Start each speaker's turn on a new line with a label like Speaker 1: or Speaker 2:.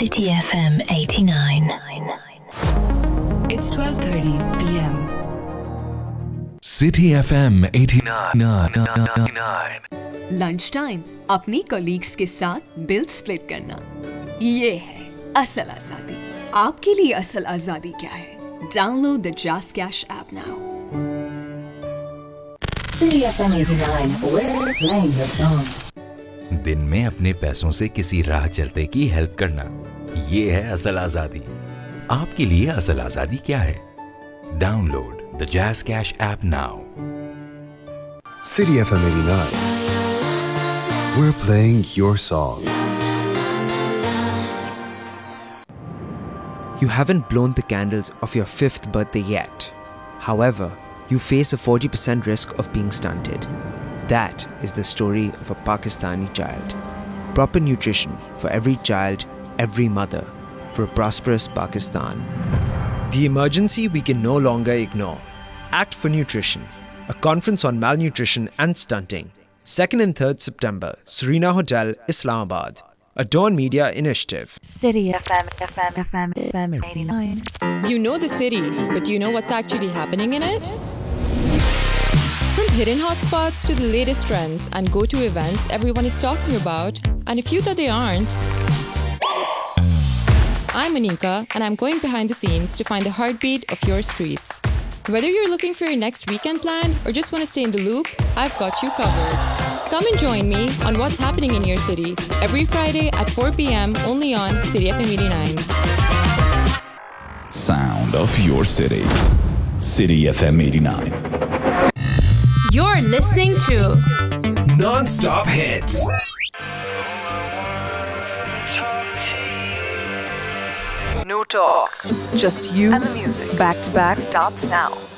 Speaker 1: City FM 89.
Speaker 2: It's 12:30 p.m.
Speaker 3: City FM 89.
Speaker 4: Lunch time अपनी colleagues के साथ बिल स्प्लिट करना, ये है असल आजादी। आपके लिए असल आजादी क्या है? Download the jazz cash app now.
Speaker 1: City FM 89. We're playing your song.
Speaker 3: दिन में अपने पैसों से किसी राह चलते की हेल्प करना, ये है असल आजादी। आपके लिए असल आजादी क्या है? Download the jazz cash app now.
Speaker 5: City FM 89. We're playing your song.
Speaker 6: You haven't blown the candles of your 5th birthday yet. However, you face a 40% risk of being stunted. That is the story of a Pakistani child. Proper nutrition for every child, every mother, for a prosperous Pakistan. The emergency we can no longer ignore. Act for Nutrition, a conference on malnutrition and stunting. 2nd and 3rd September, Serena Hotel, Islamabad. A Dawn Media initiative.
Speaker 1: City FM 89.
Speaker 7: You know the city, but do you know what's actually happening in it? From hidden hotspots to the latest trends and go-to events everyone is talking about, and a few that they aren't. I'm Anika, and I'm going behind the scenes to find the heartbeat of your streets. Whether you're looking for your next weekend plan or just want to stay in the loop, I've got you covered. Come and join me on what's happening in your city every Friday at 4 p.m. only on City FM 89.
Speaker 8: Sound of your city. City FM 89.
Speaker 9: You're listening to
Speaker 10: Non-stop hits.
Speaker 2: No talk. Just you and the music. Back to back starts now.